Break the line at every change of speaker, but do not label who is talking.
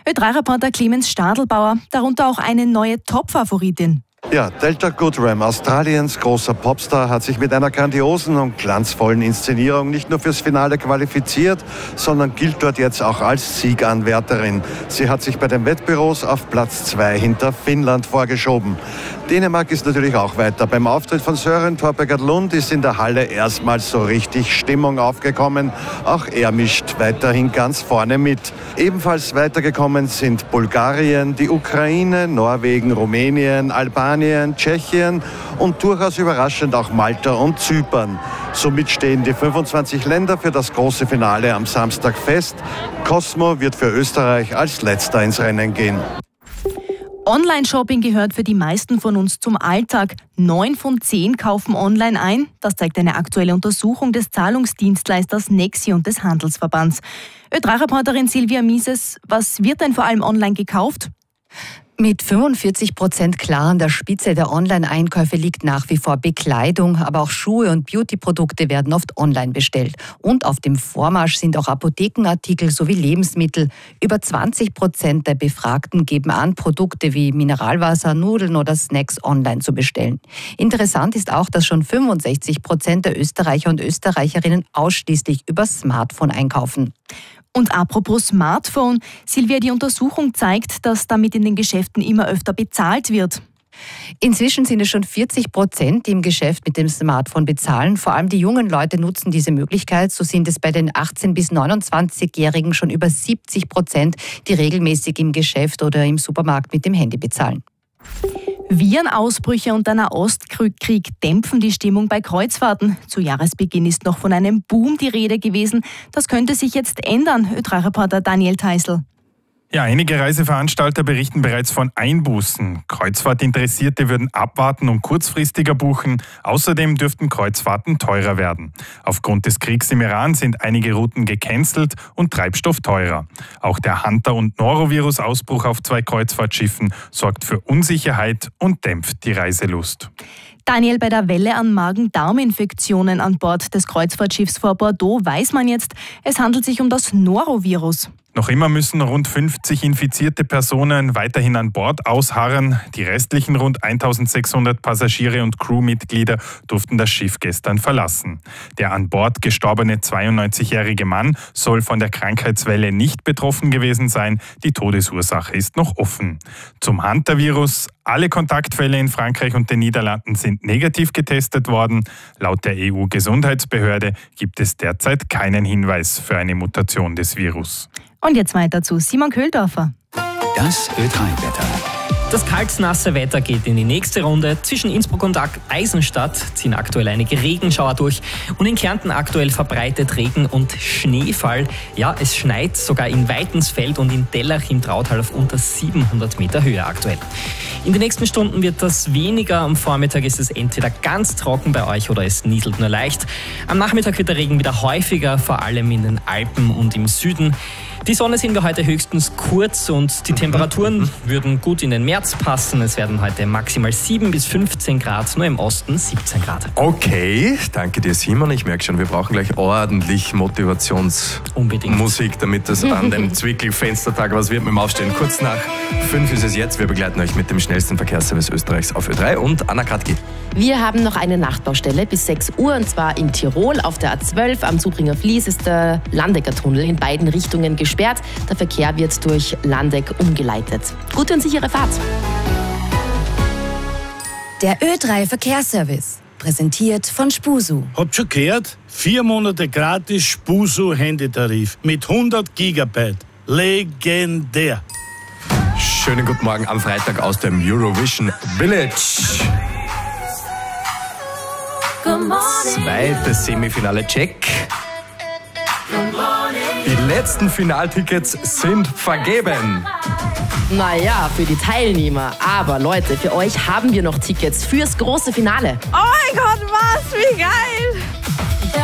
Ö3-Reporter Clemens Stadelbauer, darunter auch eine neue Top-Favoritin.
Ja, Delta Goodrem, Australiens großer Popstar, hat sich mit einer grandiosen und glanzvollen Inszenierung nicht nur fürs Finale qualifiziert, sondern gilt dort jetzt auch als Sieganwärterin. Sie hat sich bei den Wettbüros auf Platz 2 hinter Finnland vorgeschoben. Dänemark ist natürlich auch weiter. Beim Auftritt von Søren Torpegard Lund ist in der Halle erstmals so richtig Stimmung aufgekommen. Auch er mischt weiterhin ganz vorne mit. Ebenfalls weitergekommen sind Bulgarien, die Ukraine, Norwegen, Rumänien, Albanien, Tschechien und durchaus überraschend auch Malta und Zypern. Somit stehen die 25 Länder für das große Finale am Samstag fest. Cosmo wird für Österreich als letzter ins Rennen gehen.
Online-Shopping gehört für die meisten von uns zum Alltag. 9 von 10 kaufen online ein. Das zeigt eine aktuelle Untersuchung des Zahlungsdienstleisters Nexi und des Handelsverbands. Ö3-Reporterin Silvia Mises, was wird denn vor allem online gekauft?
Mit 45% klar an der Spitze der Online-Einkäufe liegt nach wie vor Bekleidung, aber auch Schuhe und Beauty-Produkte werden oft online bestellt. Und auf dem Vormarsch sind auch Apothekenartikel sowie Lebensmittel. Über 20% der Befragten geben an, Produkte wie Mineralwasser, Nudeln oder Snacks online zu bestellen. Interessant ist auch, dass schon 65% der Österreicher und Österreicherinnen ausschließlich über Smartphone einkaufen.
Und apropos Smartphone, Silvia, die Untersuchung zeigt, dass damit in den Geschäften immer öfter bezahlt wird.
Inzwischen sind es schon 40%, die im Geschäft mit dem Smartphone bezahlen. Vor allem die jungen Leute nutzen diese Möglichkeit. So sind es bei den 18- bis 29-Jährigen schon über 70%, die regelmäßig im Geschäft oder im Supermarkt mit dem Handy bezahlen.
Virenausbrüche und der Nahostkrieg dämpfen die Stimmung bei Kreuzfahrten. Zu Jahresbeginn ist noch von einem Boom die Rede gewesen. Das könnte sich jetzt ändern, Ö3-Reporter Daniel Teisel.
Ja, einige Reiseveranstalter berichten bereits von Einbußen. Kreuzfahrtinteressierte würden abwarten und kurzfristiger buchen. Außerdem dürften Kreuzfahrten teurer werden. Aufgrund des Kriegs im Iran sind einige Routen gecancelt und Treibstoff teurer. Auch der Hunter- und Norovirus-Ausbruch auf 2 Kreuzfahrtschiffen sorgt für Unsicherheit und dämpft die Reiselust.
Daniel, bei der Welle an Magen-Darm-Infektionen an Bord des Kreuzfahrtschiffs vor Bordeaux weiß man jetzt, es handelt sich um das Norovirus.
Noch immer müssen rund 50 infizierte Personen weiterhin an Bord ausharren. Die restlichen rund 1600 Passagiere und Crewmitglieder durften das Schiff gestern verlassen. Der an Bord gestorbene 92-jährige Mann soll von der Krankheitswelle nicht betroffen gewesen sein. Die Todesursache ist noch offen. Zum Hunter-Virus: Alle Kontaktfälle in Frankreich und den Niederlanden sind negativ getestet worden. Laut der EU-Gesundheitsbehörde gibt es derzeit keinen Hinweis für eine Mutation des Virus.
Und jetzt weiter zu Simon Köhldorfer.
Das Ö3-Wetter.
Das kaltnasse Wetter geht in die nächste Runde. Zwischen Innsbruck und Eisenstadt ziehen aktuell einige Regenschauer durch und in Kärnten aktuell verbreitet Regen- und Schneefall. Ja, es schneit sogar in Weitensfeld und in Dellach im Trautal auf unter 700 Meter Höhe aktuell. In den nächsten Stunden wird das weniger. Am Vormittag ist es entweder ganz trocken bei euch oder es nieselt nur leicht. Am Nachmittag wird der Regen wieder häufiger, vor allem in den Alpen und im Süden. Die Sonne sehen wir heute höchstens kurz und die Temperaturen würden gut in den März passen. Es werden heute maximal 7 bis 15 Grad, nur im Osten 17 Grad.
Okay, danke dir Simon. Ich merke schon, wir brauchen gleich ordentlich Motivationsmusik, damit das an dem Zwickel-Fenstertag was wird mit dem Aufstehen. Kurz nach 5 ist es jetzt. Wir begleiten euch mit dem schnellsten Verkehrsservice Österreichs auf Ö3 und Anna Kratki.
Wir haben noch eine Nachtbaustelle bis 6 Uhr und zwar in Tirol. Auf der A12 am Zubringer Fließ ist der Landecker Tunnel in beiden Richtungen gesperrt. Der Verkehr wird durch Landeck umgeleitet. Gute und sichere Fahrt.
Der Ö3 Verkehrsservice, präsentiert von Spusu.
Habt schon gehört? 4 Monate gratis Spusu Handytarif mit 100 Gigabyte. Legendär.
Schönen guten Morgen am Freitag aus dem Eurovision Village. Zweites Semifinale Check. Die letzten Finaltickets sind vergeben.
Naja, für die Teilnehmer. Aber Leute, für euch haben wir noch Tickets fürs große Finale.
Oh mein Gott, was? Wie geil!